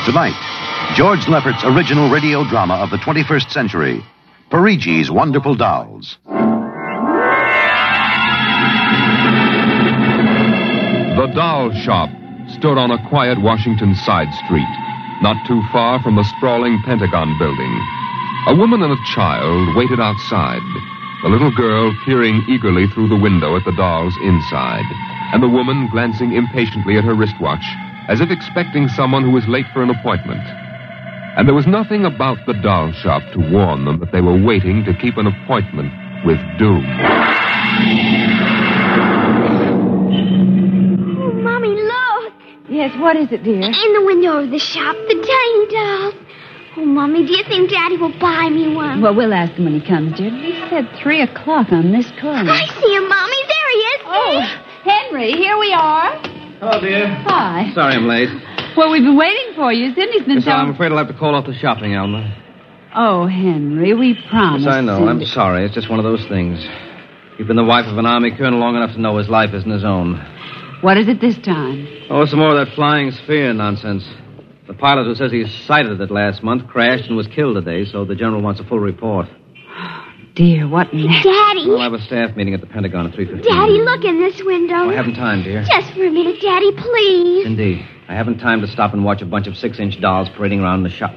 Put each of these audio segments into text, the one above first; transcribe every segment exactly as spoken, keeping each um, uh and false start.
Tonight, George Lefferts' original radio drama of the twenty-first century, Parigi's Wonderful Dolls. The doll shop stood on a quiet Washington side street, not too far from the sprawling Pentagon building. A woman and a child waited outside, the little girl peering eagerly through the window at the dolls inside, and the woman glancing impatiently at her wristwatch, as if expecting someone who was late for an appointment. And there was nothing about the doll shop to warn them that they were waiting to keep an appointment with doom. Oh, Mommy, look! Yes, what is it, dear? In the window of the shop, the tiny dolls. Oh, Mommy, do you think Daddy will buy me one? Well, we'll ask him when he comes, dear. He said three o'clock on this corner. I see him, Mommy. There he is. Oh, Henry, here we are. Hello, dear. Hi. Sorry I'm late. Well, we've been waiting for you. Cindy's been Yes, telling... I'm afraid I'll have to call off the shopping, Alma. Oh, Henry, we promised. Yes, I know. Cindy. I'm sorry. It's just one of those things. You've been the wife of an army colonel long enough to know his life isn't his own. What is it this time? Oh, some more of that flying sphere nonsense. The pilot who says he sighted it last month crashed and was killed today, so the general wants a full report. Dear, what next? Daddy. We'll have a staff meeting at the Pentagon at three fifteen. Daddy, look in this window. Oh, I haven't time, dear. Just for a minute, Daddy, please. Indeed. I haven't time to stop and watch a bunch of six-inch dolls parading around the shop.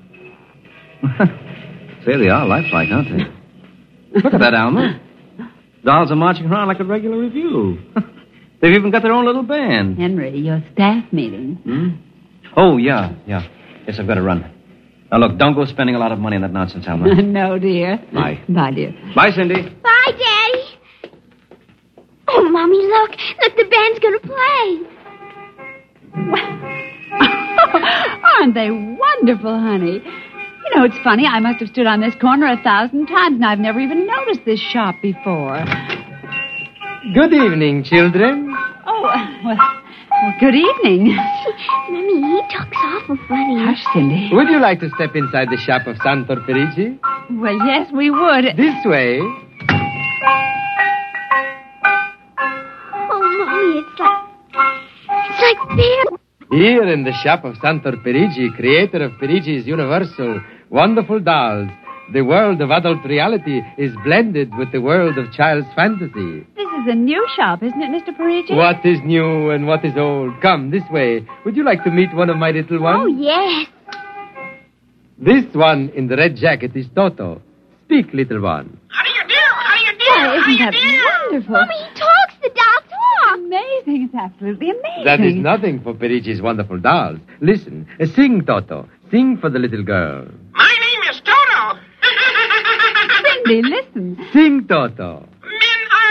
Say, they are lifelike, aren't they? Look at that, Alma. Dolls are marching around like a regular review. They've even got their own little band. Henry, your staff meeting. Hmm? Oh, yeah, yeah. Yes, I've got to run. Now, look, don't go spending a lot of money on that nonsense, Alma. No, dear. Bye. Bye, dear. Bye, Cindy. Bye, Daddy. Oh, Mommy, look. Look, the band's going to play. Aren't they wonderful, honey? You know, it's funny. I must have stood on this corner a thousand times, and I've never even noticed this shop before. Good evening, children. Oh, well, well good evening. Mommy, he talks awful funny. Hush, Cindy. Would you like to step inside the shop of Santor Perici? Well, yes, we would. This way. Oh, Mommy, it's like... It's like bear... Here in the shop of Santor Perici, creator of Perici's Universal, wonderful dolls, the world of adult reality is blended with the world of child's fantasy. This is a new shop, isn't it, Mister Perici? What is new and what is old? Come, this way. Would you like to meet one of my little ones? Oh, yes. This one in the red jacket is Toto. Speak, little one. How do you do? How do you do? Oh, How do isn't you that do? wonderful? Mommy, he talks. The doll talks. Amazing. It's absolutely amazing. That is nothing for Perici's wonderful dolls. Listen, uh, sing, Toto. Sing for the little girl. My name is Toto. Cindy, listen. Sing, Toto.